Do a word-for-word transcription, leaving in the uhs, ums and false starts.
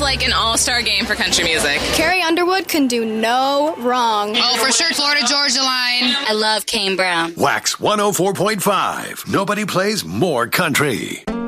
like an all-star game for country music. Carrie Underwood can do no wrong. Oh, for sure, Florida Georgia Line. I love Kane Brown. Wax one oh four point five. Nobody plays more country.